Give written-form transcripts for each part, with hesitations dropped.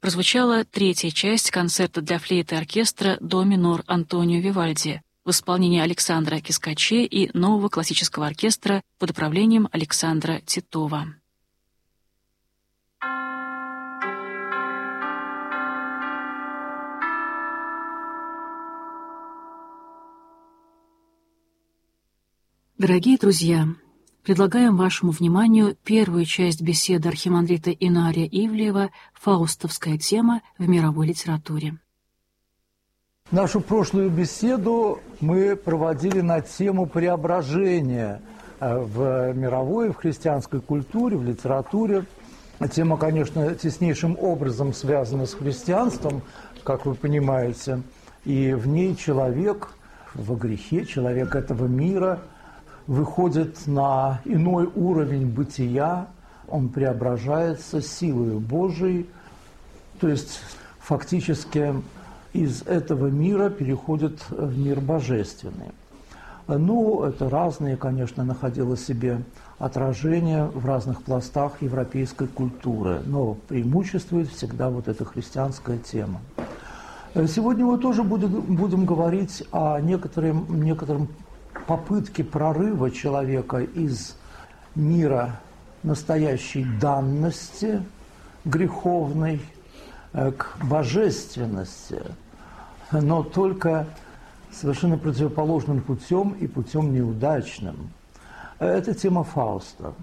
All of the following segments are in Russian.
прозвучала третья часть концерта для флейты и оркестра «До минор» Антонио Вивальди в исполнении Александра Кискаче и нового классического оркестра под управлением Александра Титова. Дорогие друзья, предлагаем вашему вниманию первую часть беседы архимандрита Инария Ивлеева «Фаустовская тема в мировой литературе». Нашу прошлую беседу мы проводили на тему преображения в мировой, в христианской культуре, в литературе. Тема, конечно, теснейшим образом связана с христианством, как вы понимаете, и в ней человек во грехе, человек этого мира выходит на иной уровень бытия, он преображается силой Божией, то есть фактически из этого мира переходит в мир божественный. Ну, это разные, конечно, находило себе отражение в разных пластах европейской культуры, но преимуществует всегда вот эта христианская тема. Сегодня мы тоже будем говорить о некотором попытке прорыва человека из мира настоящей данности греховной к божественности, но только совершенно противоположным путем и путем неудачным. Это тема Фауста.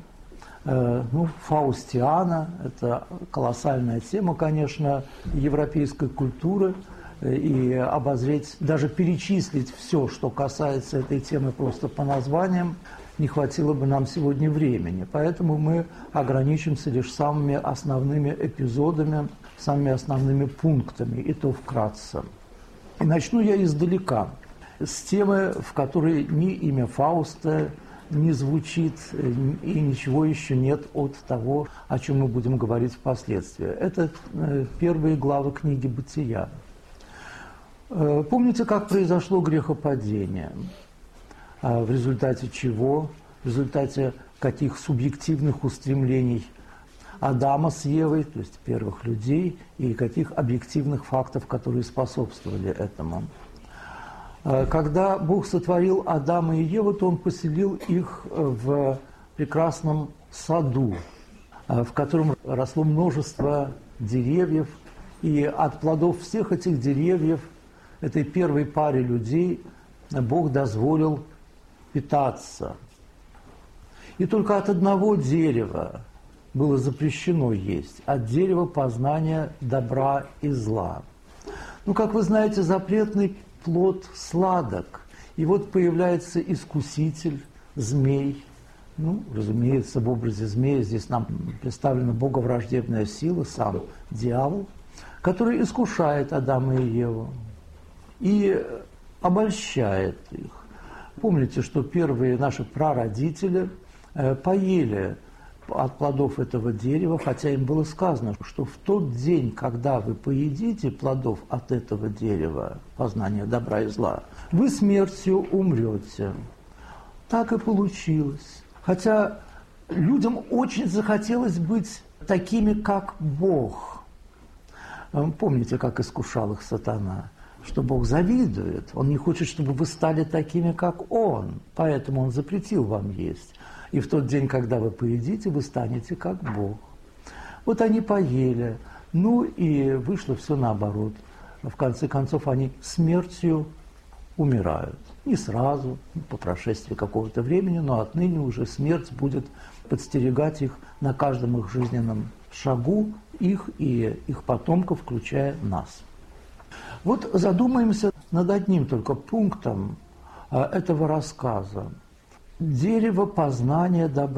Фаустиана – это колоссальная тема, конечно, европейской культуры, и обозреть, даже перечислить все, что касается этой темы просто по названиям, не хватило бы нам сегодня времени. Поэтому мы ограничимся лишь самыми основными эпизодами, самыми основными пунктами, и то вкратце. И начну я издалека, с темы, в которой ни имя Фауста не звучит, и ничего еще нет от того, о чем мы будем говорить впоследствии. Это первые главы книги «Бытия». Помните, как произошло грехопадение? В результате чего? В результате каких субъективных устремлений Адама с Евой, то есть первых людей, и каких объективных фактов, которые способствовали этому. Когда Бог сотворил Адама и Еву, то Он поселил их в прекрасном саду, в котором росло множество деревьев, и от плодов всех этих деревьев этой первой паре людей Бог дозволил питаться. И только от одного дерева было запрещено есть, от дерева познания добра и зла. Как вы знаете, запретный плод сладок. И вот появляется искуситель, змей. Разумеется, в образе змея здесь нам представлена боговраждебная сила, сам дьявол, который искушает Адама и Еву и обольщает их. Помните, что первые наши прародители поели от плодов этого дерева, хотя им было сказано, что в тот день, когда вы поедите плодов от этого дерева, познания добра и зла, вы смертью умрете. Так и получилось. Хотя людям очень захотелось быть такими, как Бог. Помните, как искушал их сатана? Что Бог завидует. Он не хочет, чтобы вы стали такими, как Он. Поэтому Он запретил вам есть. И в тот день, когда вы поедите, вы станете как Бог. Вот они поели. И вышло все наоборот. В конце концов, они смертью умирают. Не сразу, по прошествии какого-то времени, но отныне уже смерть будет подстерегать их на каждом их жизненном шагу, их и их потомков, включая нас. Вот задумаемся над одним только пунктом этого рассказа. Дерево познания добра